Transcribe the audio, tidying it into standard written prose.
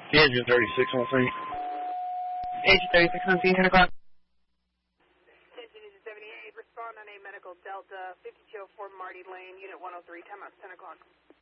Engine 36 on scene. Agent 36 on scene, 10 o'clock. Attention, Agent 78, respond on a medical Delta 5204 Marty Lane, Unit 103, time out 10 o'clock.